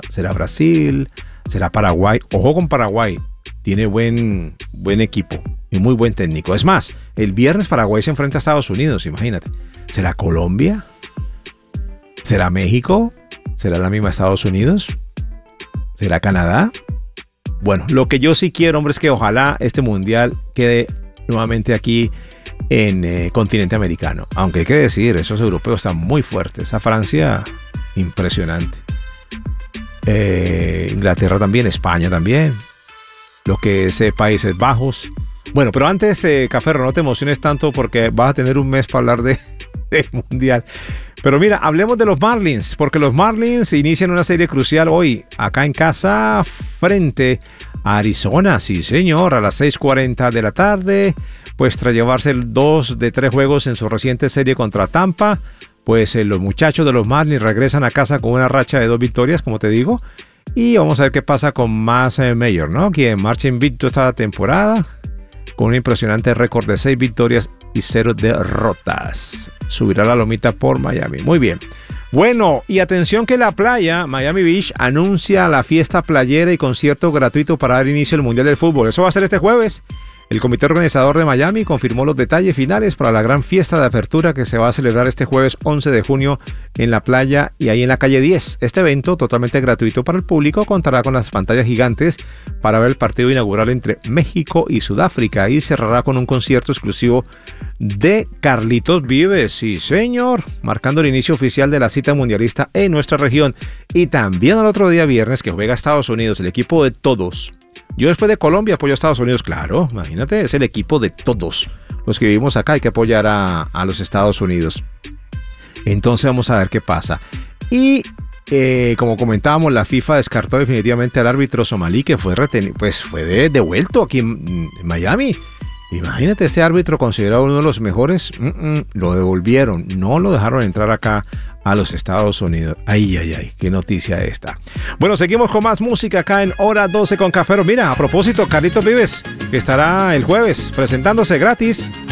¿Será Brasil? ¿Será Paraguay? Ojo con Paraguay. Tiene buen equipo y muy buen técnico. Es más, el viernes Paraguay se enfrenta a Estados Unidos, imagínate. ¿Será Colombia? ¿Será México? ¿Será la misma Estados Unidos? ¿Será Canadá? Bueno, lo que yo sí quiero, hombre, es que ojalá este mundial quede nuevamente aquí en continente americano. Aunque hay que decir, esos europeos están muy fuertes. A Francia, impresionante. Inglaterra también, España también. Lo que es Países Bajos. Bueno, pero antes, Caferro, no te emociones tanto porque vas a tener un mes para hablar del mundial. Pero mira, hablemos de los Marlins, porque los Marlins inician una serie crucial hoy, acá en casa, frente a Arizona. Sí, señor, a las 6:40 de la tarde, pues tras llevarse 2 de 3 juegos en su reciente serie contra Tampa, pues los muchachos de los Marlins regresan a casa con una racha de 2 victorias, como te digo, y vamos a ver qué pasa con Mas Meyer, ¿no? Quien marcha invicto esta temporada, con un impresionante récord de 6 victorias y 0 derrotas. Subirá la lomita por Miami. Muy bien. Bueno, y atención que la playa, Miami Beach, anuncia la fiesta playera y concierto gratuito para dar inicio al Mundial del Fútbol. Eso va a ser este jueves. El comité organizador de Miami confirmó los detalles finales para la gran fiesta de apertura que se va a celebrar este jueves 11 de junio en la playa y ahí en la calle 10. Este evento, totalmente gratuito para el público, contará con las pantallas gigantes para ver el partido inaugural entre México y Sudáfrica y cerrará con un concierto exclusivo de Carlitos Vives. Sí, señor, marcando el inicio oficial de la cita mundialista en nuestra región. Y también el otro día viernes que juega Estados Unidos, el equipo de todos. Yo después de Colombia apoyo a Estados Unidos, claro, imagínate, es el equipo de todos los que vivimos acá, hay que apoyar a los Estados Unidos. Entonces vamos a ver qué pasa. Y como comentábamos, la FIFA descartó definitivamente al árbitro somalí que fue devuelto aquí en Miami. Imagínate, este árbitro considerado uno de los mejores, lo devolvieron, no lo dejaron entrar acá a los Estados Unidos. Ay, qué noticia esta. Bueno, seguimos con más música acá en Hora 12 con Cafero. Mira, a propósito, Carlitos Vives, que estará el jueves presentándose gratis